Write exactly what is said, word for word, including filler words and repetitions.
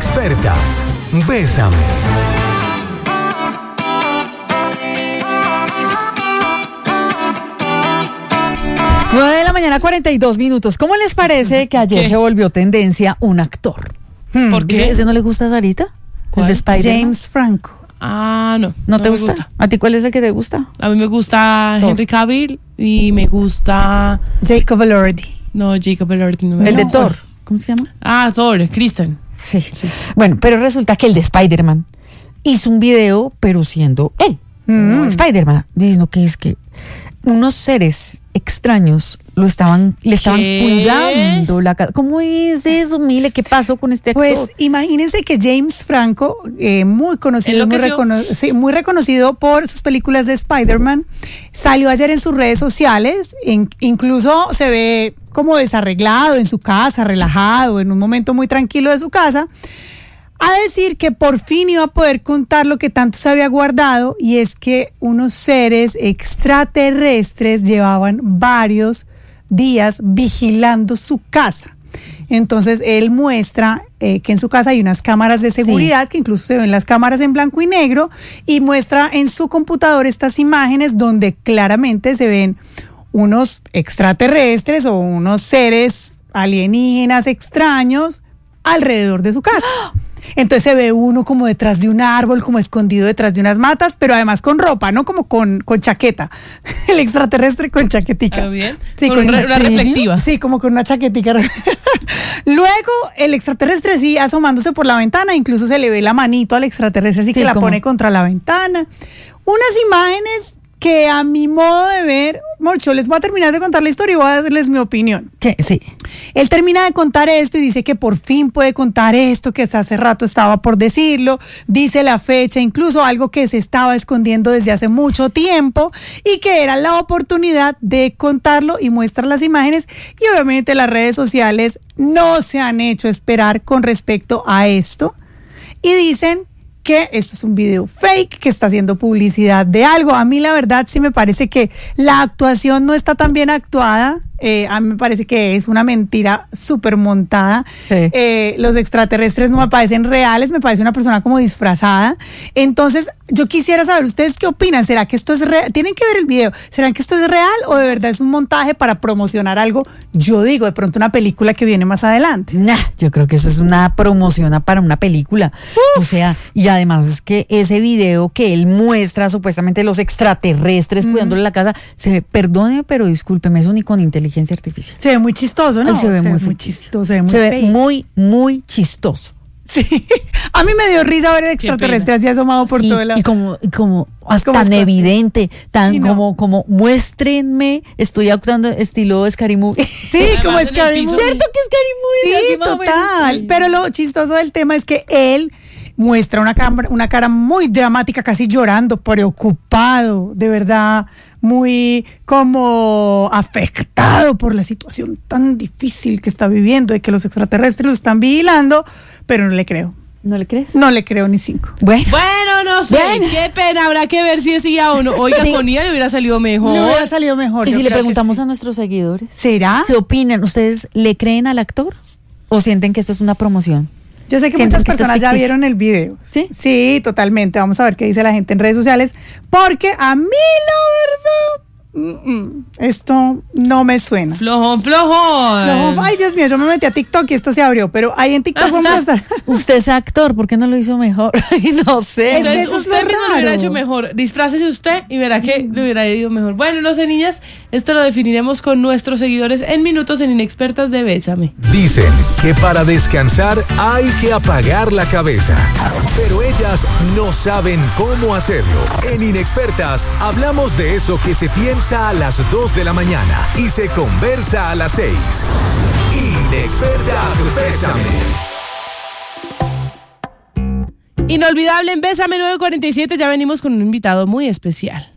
Inexpertas, Bésame. nueve de la mañana, cuarenta y dos minutos. ¿Cómo les parece que ayer ¿Qué? se volvió tendencia un actor? ¿Por qué? ¿Ese no le gusta a Sarita? ¿Cuál? ¿El de Spider-Man? James Franco. Ah, no. ¿No, te me gusta? ¿A ti cuál es el que te gusta? A mí me gusta Thor. Henry Cavill y me gusta... Jacob Elordi. No, Jacob Elordi. No me El de gusta. Thor. ¿Cómo se llama? Ah, Thor, Kristen. Sí. Bueno, pero resulta que el de Spider-Man hizo un video, pero siendo él, no Spider-Man, diciendo que es que unos seres extraños lo estaban, le estaban ¿Qué? cuidando la casa. ¿Cómo es eso, Mile? ¿Qué pasó con este actor? Pues imagínense que James Franco, eh, muy conocido, muy, Enloqueció. recono- sí, muy reconocido por sus películas de Spider-Man, salió ayer en sus redes sociales, en- incluso se ve como desarreglado en su casa, relajado, en un momento muy tranquilo de su casa, a decir que por fin iba a poder contar lo que tanto se había guardado, y es que unos seres extraterrestres llevaban varios días vigilando su casa. Entonces él muestra eh, que en su casa hay unas cámaras de seguridad, que incluso se ven las cámaras en blanco y negro, y muestra en su computador estas imágenes donde claramente se ven unos extraterrestres o unos seres alienígenas extraños alrededor de su casa. Entonces se ve uno como detrás de un árbol, como escondido detrás de unas matas, pero además con ropa, no como con, con chaqueta. El extraterrestre con chaquetica. ¿Ah, bien? Sí, Con una- una sí. reflectiva. Sí, como con una chaquetica. Luego el extraterrestre sí asomándose por la ventana, incluso se le ve la manito al extraterrestre, así Sí, que la como- pone contra la ventana. Unas imágenes que a mi modo de ver, Morcho, les voy a terminar de contar la historia y voy a darles mi opinión. ¿Qué? Sí. Él termina de contar esto y dice que por fin puede contar esto, que hasta hace rato estaba por decirlo, dice la fecha, incluso algo que se estaba escondiendo desde hace mucho tiempo, y que era la oportunidad de contarlo, y muestra las imágenes, y obviamente las redes sociales no se han hecho esperar con respecto a esto, y dicen que esto es un video fake, que está haciendo publicidad de algo. A mí la verdad sí me parece que la actuación no está tan bien actuada. Eh, a mí me parece que es una mentira súper montada. Sí. Eh, los extraterrestres no me parecen reales, me parece una persona como disfrazada. Entonces, yo quisiera saber, ¿ustedes qué opinan? ¿Será que esto es real? Tienen que ver el video. ¿Será que esto es real o de verdad es un montaje para promocionar algo? Yo digo, de pronto una película que viene más adelante. Nah, yo creo que eso es una promoción a- para una película. O sea, y además es que ese video que él muestra supuestamente los extraterrestres cuidándole la casa, se ve, perdone, pero discúlpeme, eso ni con inteligencia artificial. Se ve muy chistoso, ¿no? Ay, se ve muy muy ficticio. chistoso, se ve muy Se ve fake. muy, muy chistoso. Sí, a mí me dio risa ver el extraterrestre así asomado por Sí, todo el lado. y como, y como hasta Como tan esconde. evidente, tan Sí, no. como, como muéstrenme, estoy actuando estilo Scary Movie. Sí, Además, como en es el que piso. ¿Cierto que Scary Movie? Sí, Así más o menos. total. Pero lo chistoso del tema es que él muestra una, cámara- una cara muy dramática, casi llorando, preocupado, de verdad, muy como afectado por la situación tan difícil que está viviendo, de que los extraterrestres lo están vigilando, pero no le creo. ¿No le crees? No le creo ni cinco. Bueno. Bueno, no sé, Bueno. qué pena, habrá que ver si decía uno. Oiga, Sí. con ella le hubiera salido mejor. Le hubiera salido mejor. Y yo si le creo que preguntamos sí. a nuestros seguidores, ¿Será? ¿qué opinan? ¿Ustedes le creen al actor o sienten que esto es una promoción? Yo sé que ¿Sienten muchas que esto es personas ya ficticio? vieron el video. ¿Sí? Sí, totalmente. Vamos a ver qué dice la gente en redes sociales. Porque a mí, la verdad, mm, mm, esto no me suena. Flojón, flojón. No, ay, Dios mío, yo me metí a TikTok y esto se abrió. Pero ahí en TikTok vamos a estar. Usted es actor, ¿por qué no lo hizo mejor? Ay, no sé. Es que Entonces eso es usted lo mismo lo hubiera raro. hecho mejor. Disfrácese usted y verá que le hubiera ido mejor. Bueno, no sé, niñas, esto lo definiremos con nuestros seguidores en minutos en Inexpertas de Bésame. Dicen que para descansar hay que apagar la cabeza, pero ellas no saben cómo hacerlo. En Inexpertas hablamos de eso que se piensa a las dos de la mañana y se conversa a las seis. Inexpertas, Bésame. Inolvidable en Bésame nueve cuarenta y siete, ya venimos con un invitado muy especial.